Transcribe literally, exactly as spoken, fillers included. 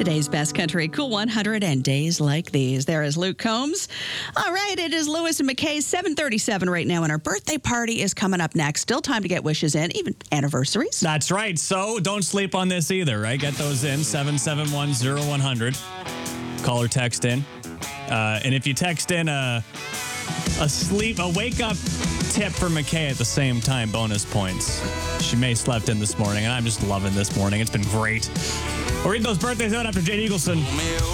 Today's Best Country Cool one hundred and Days Like These. There is Luke Combs. All right, it is Lewis and McKay, seven thirty-seven right now, and our birthday party is coming up next. Still time to get wishes in, even anniversaries. That's right. So don't sleep on this either, right? Get those in, seven seven one, zero one hundred. Call or text in. Uh, and if you text in a, a sleep, a wake-up tip for McKay at the same time, bonus points. She may have slept in this morning, and I'm just loving this morning. It's been great. We'll read those birthdays out after Jade Eagleson.